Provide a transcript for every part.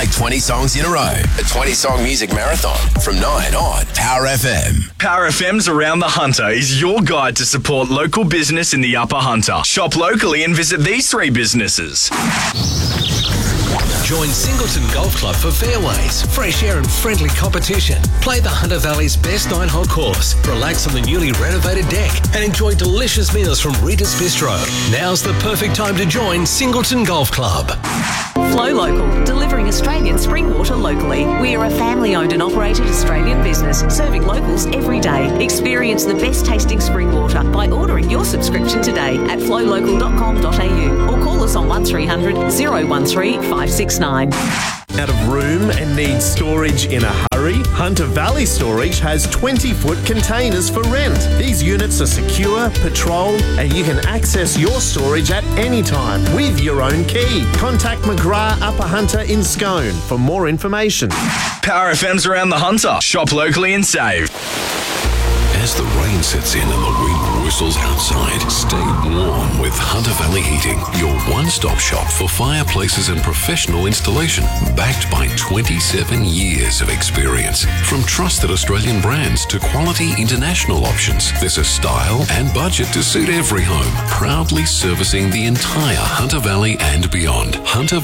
like 20 songs in a row. A 20-song music marathon from 9 on Power FM. Power FM's Around the Hunter is your guide to support local business in the Upper Hunter. Shop locally and visit these 3 businesses. Join Singleton Golf Club for fairways, fresh air and friendly competition. Play the Hunter Valley's best 9-hole course, relax on the newly renovated deck and enjoy delicious meals from Rita's Bistro. Now's the perfect time to join Singleton Golf Club. Flow Local, delivering Australian spring water locally. We are a family-owned and operated Australian business serving locals every day. Experience the best tasting spring water by ordering your subscription today at flowlocal.com.au or call us on 1300 013 569. Out of room and need storage in a hurry? Hunter Valley Storage has 20-foot containers for rent. These units are secure, patrolled, and you can access your storage at any time with your own key. Contact McGrath Upper Hunter in Scone for more information. Power FM's Around the Hunter. Shop locally and save. As the rain sets in and the wind whistles outside, stay warm with Hunter Valley Heating, your one-stop shop for fireplaces and professional installation, backed by 27 years of experience. From trusted Australian brands to quality international options, there's a style and budget to suit every home. Proudly servicing the entire Hunter Valley and beyond.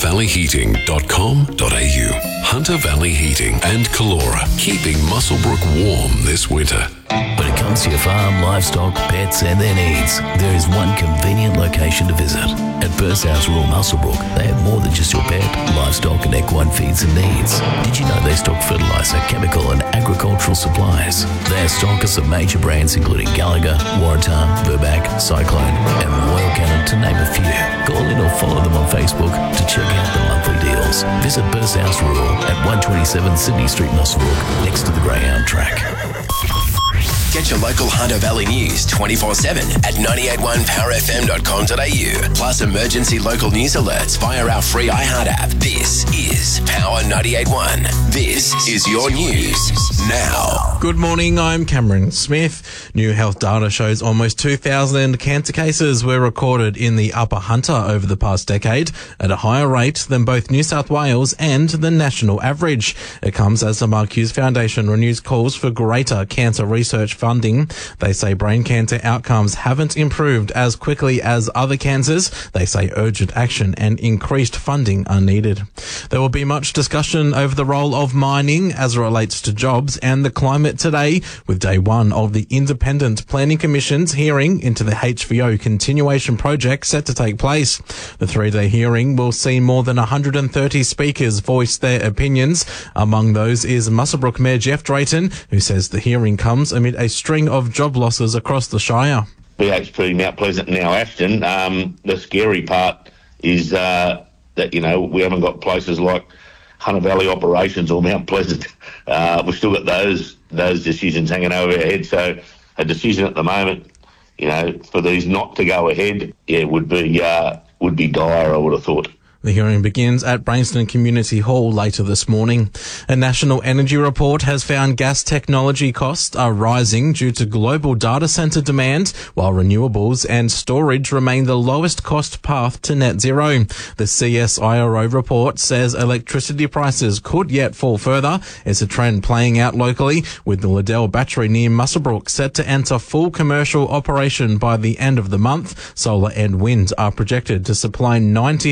HunterValleyHeating.com.au. Hunter Valley Heating and Calora, keeping Muswellbrook warm this winter. When it comes to your farm, livestock, pets and their needs, there is one convenient location to visit. At Burst House Rural Muswellbrook, they have more than just your pet, livestock and equine feeds and needs. Did you know they stock fertiliser, chemical and agricultural supplies? They are stockers of major brands including Gallagher, Waratah, Verbac, Cyclone and Royal Canin to name a few. Call in or follow them on Facebook to check out the monthly deals. Visit Burst House Rural at 127 Sydney Street, Muswellbrook, next to the Greyhound track. Get your local Hunter Valley news 24/7 at 981powerfm.com.au. Plus emergency local news alerts via our free iHeart app. This is Power 98.1. This is your news now. Good morning, I'm Cameron Smith. New health data shows almost 2,000 cancer cases were recorded in the Upper Hunter over the past decade, at a higher rate than both New South Wales and the national average. It comes as the Mark Hughes Foundation renews calls for greater cancer research funding. They say brain cancer outcomes haven't improved as quickly as other cancers. They say urgent action and increased funding are needed. There will be much discussion over the role of mining as it relates to jobs and the climate today, with day one of the Independent Planning Commission's hearing into the HVO continuation project set to take place. The 3-day hearing will see more than 130 speakers voice their opinions. Among those is Muswellbrook Mayor Jeff Drayton, who says the hearing comes amid a string of job losses across the Shire. BHP, Mount Pleasant, now Ashton. The scary part is that, you know, we haven't got places like Hunter Valley Operations or Mount Pleasant. We've still got those decisions hanging over our heads. So a decision at the moment, you know, for these not to go ahead, would be dire, I would have thought. The hearing begins at Brainston Community Hall later this morning. A national energy report has found gas technology costs are rising due to global data centre demand, while renewables and storage remain the lowest cost path to net zero. The CSIRO report says electricity prices could yet fall further. It's a trend playing out locally, with the Liddell battery near Muswellbrook set to enter full commercial operation by the end of the month. Solar and wind are projected to supply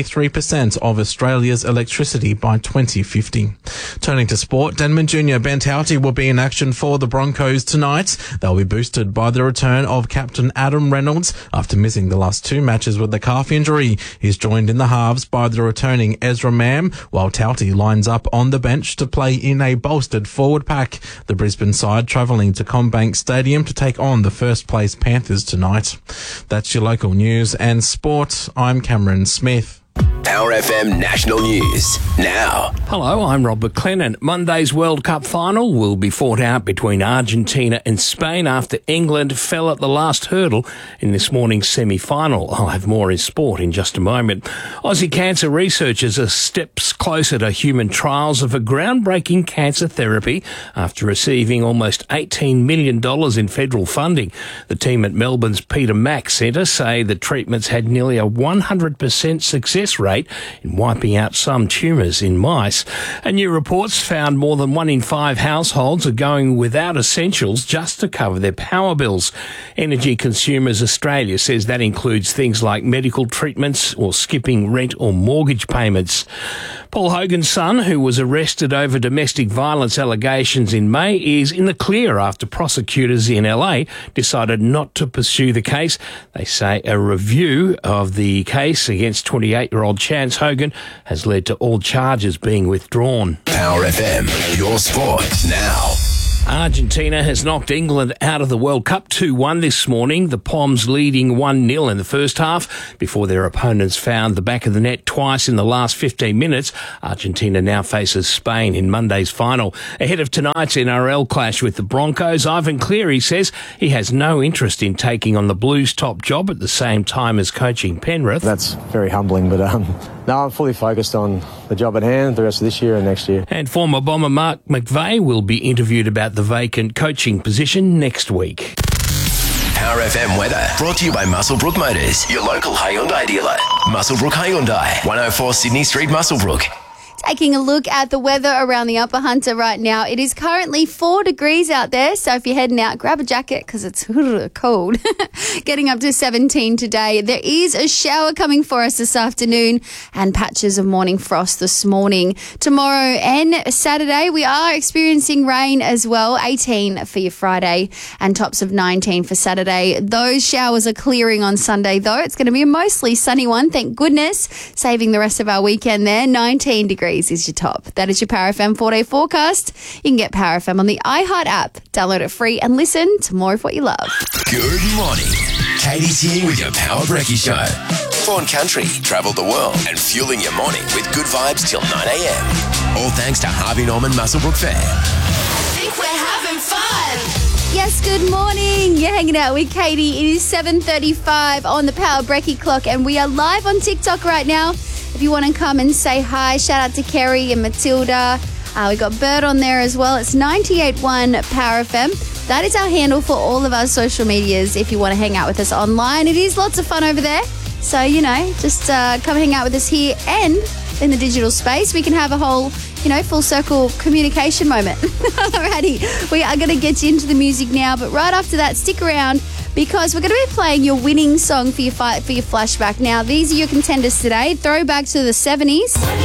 93% of Australia's electricity by 2050. Turning to sport, Denman Junior Ben Tauti will be in action for the Broncos tonight. They'll be boosted by the return of captain Adam Reynolds after missing the last 2 matches with a calf injury. He's joined in the halves by the returning Ezra Mam, while Tauti lines up on the bench to play in a bolstered forward pack. The Brisbane side travelling to CommBank Stadium to take on the first place Panthers tonight. That's your local news and sport. I'm Cameron Smith. Power FM National News now. Hello, I'm Rob McLennan. Monday's World Cup final will be fought out between Argentina and Spain after England fell at the last hurdle in this morning's semi-final. I'll have more in sport in just a moment. Aussie cancer researchers are steps closer to human trials of a groundbreaking cancer therapy after receiving almost $18 million in federal funding. The team at Melbourne's Peter Mac Centre say the treatments had nearly a 100% success rate folate in wiping out some tumours in mice. And new reports found more than 1 in 5 households are going without essentials just to cover their power bills. Energy Consumers Australia says that includes things like medical treatments or skipping rent or mortgage payments. Paul Hogan's son, who was arrested over domestic violence allegations in May, is in the clear after prosecutors in LA decided not to pursue the case. They say a review of the case against 28-year-old Chance Hogan has led to all charges being withdrawn. Power FM, your sport now. Argentina has knocked England out of the World Cup 2-1 this morning, the Poms leading 1-0 in the first half before their opponents found the back of the net twice in the last 15 minutes. Argentina now faces Spain in Monday's final. Ahead of tonight's NRL clash with the Broncos, Ivan Cleary says he has no interest in taking on the Blues' top job at the same time as coaching Penrith. That's very humbling, but now I'm fully focused on the job at hand the rest of this year and next year. And former Bomber Mark McVeigh will be interviewed about the vacant coaching position next week. Power FM weather brought to you by Muswellbrook Motors, your local Hyundai dealer. Muswellbrook Hyundai, 104 Sydney Street, Muswellbrook. Taking a look at the weather around the Upper Hunter right now. It is currently 4 degrees out there, so if you're heading out, grab a jacket because it's cold. Getting up to 17 today. There is a shower coming for us this afternoon and patches of morning frost this morning. Tomorrow and Saturday, we are experiencing rain as well. 18 for your Friday and tops of 19 for Saturday. Those showers are clearing on Sunday, though. It's going to be a mostly sunny one, thank goodness. Saving the rest of our weekend there. 19 degrees is your top. That is your Power FM 4-day forecast. You can get Power FM on the iHeart app. Download it free and listen to more of what you love. Good morning. Katie's here with your Power Brekkie Show. Born country, travel the world, and fueling your morning with good vibes till 9 a.m. All thanks to Harvey Norman Muswellbrook Fair. I think we're having fun. Yes, good morning. You're hanging out with Katie. It is 7:35 on the Power Brekkie clock, and we are live on TikTok right now. If you want to come and say hi, shout out to Kerry and Matilda. We got Bird on there as well. It's 98.1 Power FM. That is our handle for all of our social medias if you want to hang out with us online. It is lots of fun over there. So, just come hang out with us here and in the digital space. We can have a whole, full circle communication moment. Alrighty, we are going to get you into the music now. But right after that, stick around because we're going to be playing your winning song for your flashback. Now, these are your contenders today. Throwback to the 70s.